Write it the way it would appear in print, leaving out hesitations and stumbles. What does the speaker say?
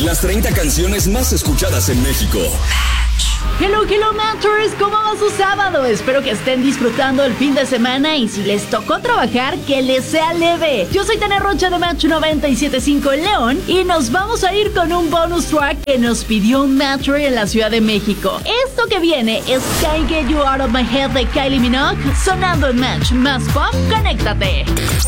Las 30 canciones más escuchadas en México. Hello Matchers, ¿cómo va su sábado? Espero que estén disfrutando el fin de semana y si les tocó trabajar, que les sea leve. Yo soy Tania Rocha de Match 97.5 en León y nos vamos a ir con un bonus track que nos pidió un Matcher en la Ciudad de México. Esto que viene es Can't Get You Out of My Head de Kylie Minogue, sonando en Match Más Pop. Conéctate.